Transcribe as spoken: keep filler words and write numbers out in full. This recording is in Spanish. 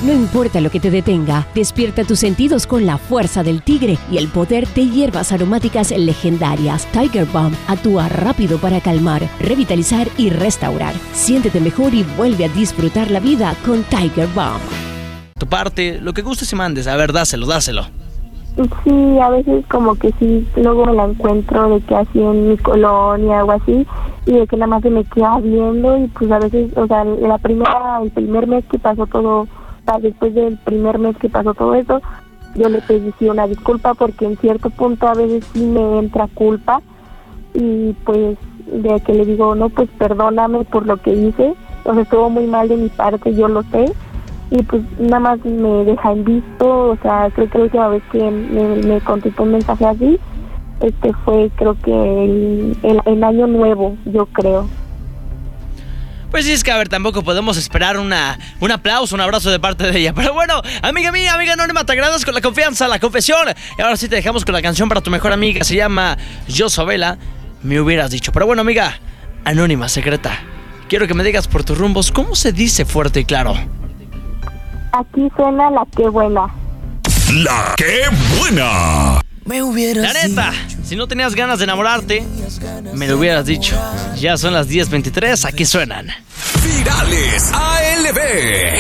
No importa lo que te detenga, despierta tus sentidos con la fuerza del tigre y el poder de hierbas aromáticas legendarias. Tiger Balm actúa rápido para calmar, revitalizar y restaurar. Siéntete mejor y vuelve a disfrutar la vida con Tiger Balm. Tu parte, lo que gustes y mandes, a ver, dáselo, dáselo. Sí, a veces como que sí, luego me la encuentro de que así en mi colonia o así, y de que nada más se me queda viendo, y pues a veces, o sea, la primera, el primer mes que pasó todo, o sea, después del primer mes que pasó todo eso, yo le pedí sí una disculpa porque en cierto punto a veces sí me entra culpa, y pues de que le digo, no, pues perdóname por lo que hice, o sea, estuvo muy mal de mi parte, yo lo sé, y pues nada más me deja en visto. O sea, creo que la última vez que me, me contestó un mensaje así, este fue creo que el, el, el año nuevo, yo creo. Pues sí, es que a ver, tampoco podemos esperar una, un aplauso, un abrazo de parte de ella. Pero bueno, amiga mía, amiga anónima, te agradas con la confianza, la confesión. Y ahora sí te dejamos con la canción para tu mejor amiga, se llama Yo Sabela, me hubieras dicho. Pero bueno, amiga anónima, secreta, quiero que me digas por tus rumbos, ¿cómo se dice fuerte y claro? Aquí suena la que buena. La que buena. Me hubieras La neta, dicho, si no tenías ganas de enamorarte, me lo hubieras dicho. Ya son las diez veintitrés, aquí suenan Virales A L B.